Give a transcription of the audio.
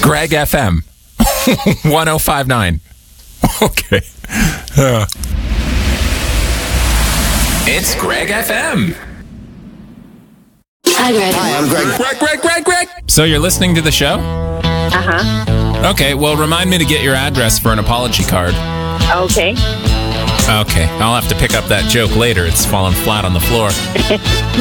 Greg FM 1059. Okay. It's Greg FM. Hi, Greg. Hi, I'm Greg. Greg. So you're listening to the show? Uh-huh. Okay, well, remind me to get your address for an apology card. Okay. Okay, I'll have to pick up that joke later. It's fallen flat on the floor.